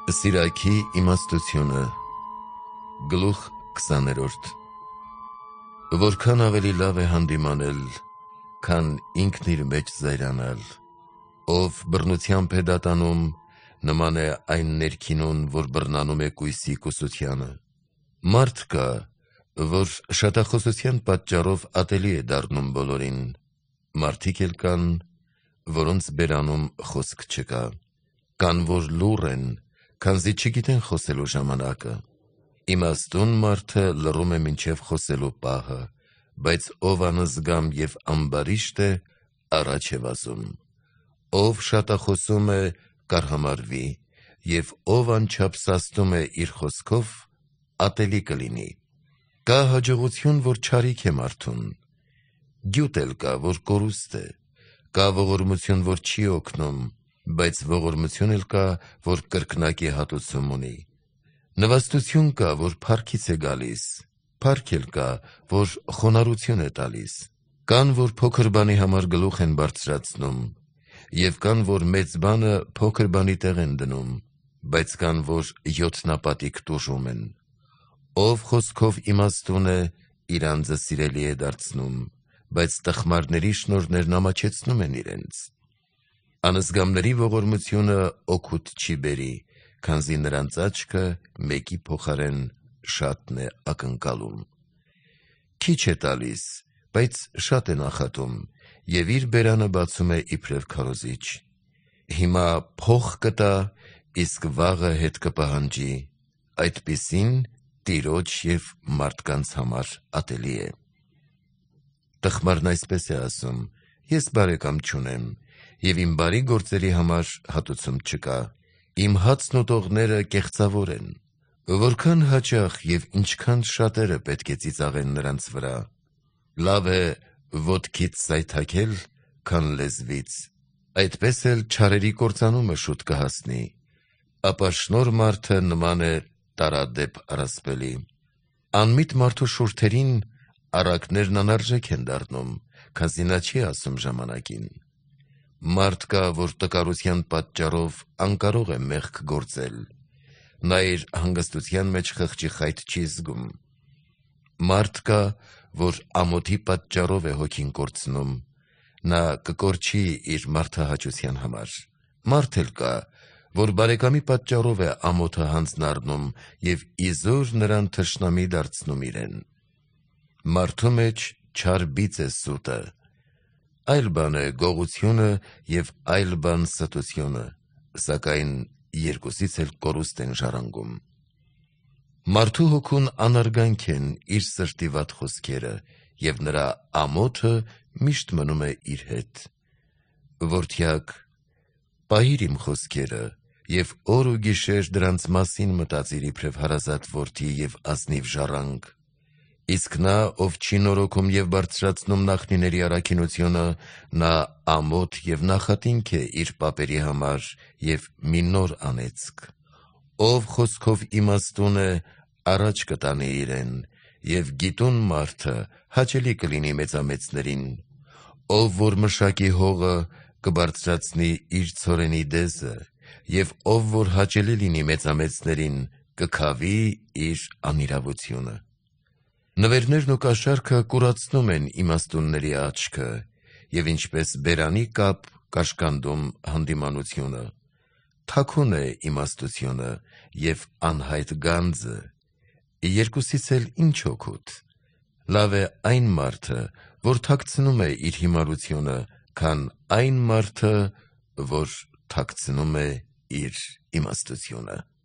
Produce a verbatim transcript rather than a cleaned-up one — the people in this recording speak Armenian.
Սիրակի իմաստությունը Գլուխ քսաներորդ Որքան ավելի լավ է հանդիմանել, քան ինքն իր մեջ զայրանալ, ով բռնությամբ է դատանում, նման է այն ներքինուն, որ բռնանում է կույսի կուսությանը։ Մարդ կա, որ շատախոսության պատճառով ատելի է դառնում բոլորին, մարդիկ էլ կան, որոնց բերանում խոսք չկա, կան, որ լուռ են, քանզի չգիտեն խոսելու ժամանակը։ Իմաստուն մարդը լռում է մինչև խոսելու պահը, բայց ով անզգամ և ամբարիշտ է, առաջ է վազում։ Ով շատախոսում է, կարհամարվի, և ով անչափ սաստում է իր խոսքով, ատելի կլինի։ Կա հաջողություն, որ չարիք է մարդուն, գյուտ էլ կա, որ կորուստ է, կա ողորմություն, որ չի օգնում, բայց ողորմություն էլ կա, որ կրկնակի հատուցում ունի։ Նվաստություն կա, որ փառքից է գալիս, փառք էլ կա, որ խոնարհություն է տալիս։ Կան, որ փոքր բանի համար գլուխ են բարձրացնում, և կան, որ մեծ բանը փոքր բանի տեղ են դնում, բայց կան, որ յոթնապատիկ տուժում են։ Ով խոսքով իմաստուն է, իր անձը սիրելի է դարձնում, բայց տխմարների շնորհներն ամաչեցնում են իրենց։ Անզգամների ողորմությունը օգուտ չի բերի, քանզի նրանց աչքը մեկի փոխարեն շատն է ակնկալում։ Քիչ է տալիս, բայց շատ է նախատում, և իր բերանը բացում է իբրև քարոզիչ։ Հիմա փող կտա, իսկ վաղը հետ կպահանջի, այդպիսին տիրոջ և մարդկանց համար ատելի է։ Տխմարն այսպես է ասում. ես բարեկամ չունեմ, և իմ բարի գործերի համար հատուցում չկա, իմ հացն ուտողները կեղծավոր են։ Որքան հաճախ և ինչքան շատերը պետք է ծիծաղեն նրանց վրա։ Լավ է ոտքից սայթաքել, քան լեզվից, այդպես էլ չարերի կործանումը շուտ կհասնի։ Ապաշնորհ մարդը նման է տարադեպ առասպելի։ Անմիտ մարդու շուրթերին առակներն անարժեք են դառնում, քանզի նա չի ասում ժամանակին։ Մարդ կա, որ տկարության պատճառով անկարող է մեղք գործել, նա իր հանգստության մեջ խղճի խայթ չի զգում։ Մարդ կա, որ ամոթի պատճառով է հոգին կորցնում, նա կկորչի իր մարդահաճության համար։ Մարդ էլ կա, որ բարեկամի պատճառով է ամոթը հանձն առնում և իզուր նրան թշնամի դարձնում իրեն։ Մարդու մեջ չար բիծ է սուտը, այլ բան է գողությունը և այլ բան ստությունը, սակայն երկուսից էլ կորուստ են ժառանգում։ Մարդու հոգուն անարգանք են իր սրտի վատ խոսքերը, և նրա ամոթը միշտ մնում է իր հետ։ Որդյակ, պահիր իմ խոսքերը և օր ու գիշեր դրանց մասին մտածիր իբրև հարազատ որդի և ազնիվ ժառանգ։ Իսկ նա, ով չի նորոգում և բարձրացնում նախնիների առաքինությունը, նա ամոթ և նախատինք է իր պապերի համար և մի նոր անեծք։ Ով խոսքով իմաստուն է, առաջ կտանի իրեն, և գիտուն մարդը հաճելի կլինի մեծամեծներին։ Ով որ մշակի հողը, կբարձրացնի իր ցորենի դեզը, և ով որ հաճելի լինի մեծամեծներին, կքավի իր անիրավությունը։ Նվերներն ու կաշառքը կուրացնում են իմաստունների աչքը, և ինչպես բերանի կապ կաշկանդում հանդիմանությունը։ Թաքուն է իմաստությունը և անհայտ գանձը, երկուսից էլ ինչ օգուտ։ Լավ է այն մարդը, որ թաքցնում է իր հիմարությունը, քան այն մարդը, որ թաքցնում է իր իմաստությունը։